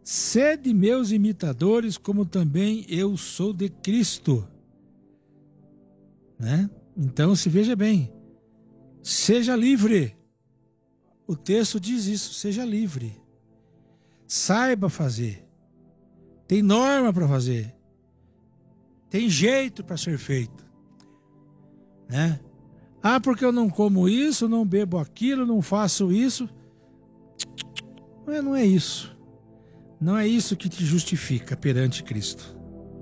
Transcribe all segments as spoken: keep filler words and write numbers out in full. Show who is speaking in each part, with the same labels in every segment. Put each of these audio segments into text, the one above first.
Speaker 1: Sede meus imitadores, como também eu sou de Cristo. Né? Então, se veja bem, seja livre. O texto diz isso, seja livre. Saiba fazer. Tem norma para fazer. Tem jeito para ser feito. Né? Ah, porque eu não como isso, não bebo aquilo, não faço isso. Não é, não é isso. Não é isso que te justifica perante Cristo.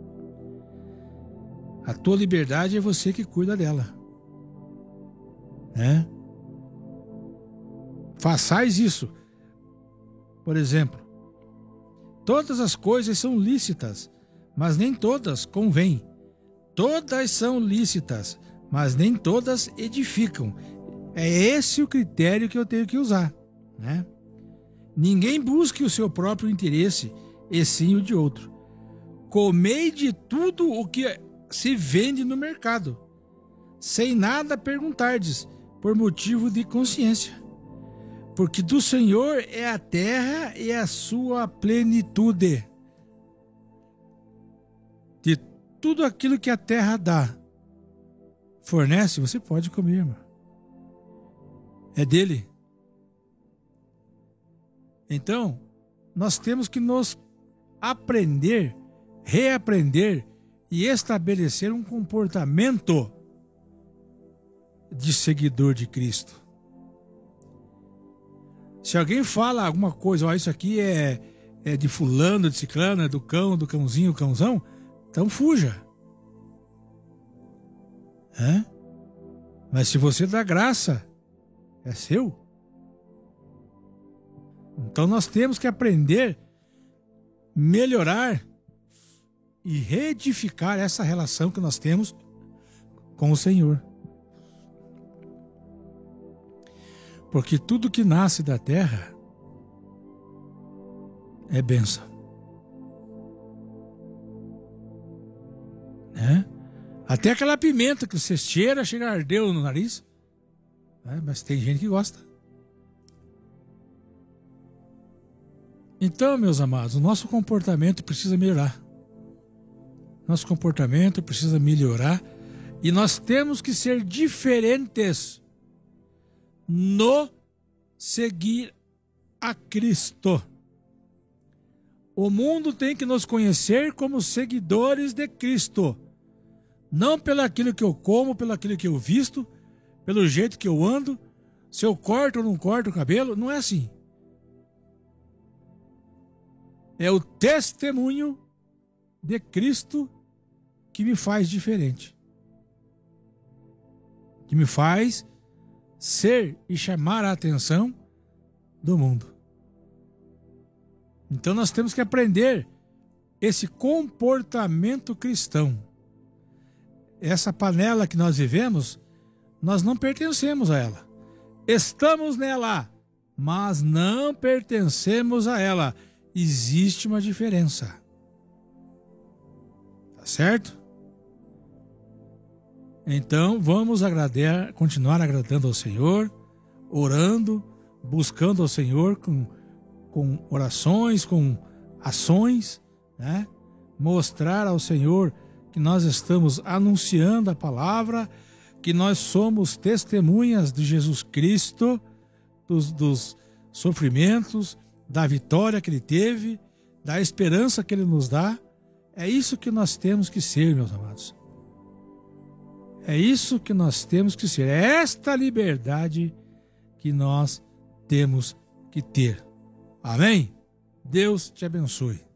Speaker 1: A tua liberdade é você que cuida dela. Né? Façais isso. Por exemplo, todas as coisas são lícitas, mas nem todas convêm. Todas são lícitas, mas nem todas edificam. É esse o critério que eu tenho que usar, né? Ninguém busque o seu próprio interesse, e sim o de outro. Comei de tudo o que se vende no mercado, sem nada perguntardes, por motivo de consciência. Porque do Senhor é a terra e a sua plenitude. De tudo aquilo que a terra dá, fornece, você pode comer, irmão. É dele. Então, nós temos que nos aprender, reaprender e estabelecer um comportamento de seguidor de Cristo. Se alguém fala alguma coisa, ó, isso aqui é, é de fulano, de ciclano, é do cão, do cãozinho, cãozão, então fuja. É? Mas se você dá graça, é seu. Então nós temos que aprender, melhorar e reedificar essa relação que nós temos com o Senhor. Porque tudo que nasce da terra é bênção. Né? Até aquela pimenta que você cheira, chega a arder no nariz. Né? Mas tem gente que gosta. Então, meus amados, o nosso comportamento precisa melhorar. Nosso comportamento precisa melhorar. E nós temos que ser diferentes no seguir a Cristo. O mundo tem que nos conhecer como seguidores de Cristo. Não pelo aquilo que eu como, pelo aquilo que eu visto, pelo jeito que eu ando, se eu corto ou não corto o cabelo. Não é assim. É o testemunho de Cristo que me faz diferente. Que me faz ser e chamar a atenção do mundo. Então nós temos que aprender esse comportamento cristão. Essa panela que nós vivemos, nós não pertencemos a ela. Estamos nela, mas não pertencemos a ela. Existe uma diferença. Tá certo? Então vamos agradar, continuar agradando ao Senhor, orando, buscando ao Senhor com, com orações, com ações, né? Mostrar ao Senhor que nós estamos anunciando a palavra, que nós somos testemunhas de Jesus Cristo, dos, dos sofrimentos, da vitória que Ele teve, da esperança que Ele nos dá. É isso que nós temos que ser, meus amados. É isso que nós temos que ser. É esta liberdade que nós temos que ter. Amém? Deus te abençoe.